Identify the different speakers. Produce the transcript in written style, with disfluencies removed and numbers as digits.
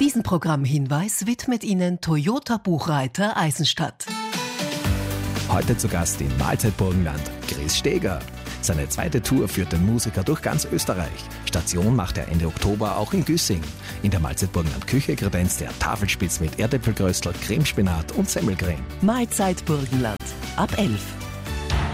Speaker 1: Diesen Programmhinweis widmet Ihnen Toyota Buchreiter Eisenstadt.
Speaker 2: Heute zu Gast in Mahlzeit Burgenland, Chris Steger. Seine zweite Tour führt den Musiker durch ganz Österreich. Station macht er Ende Oktober auch in Güssing. In der Mahlzeit Burgenland Küche kredenzt er Tafelspitz mit Erdäpfelgröstel, Cremespinat und Semmelcreme.
Speaker 1: Mahlzeit Burgenland ab 11.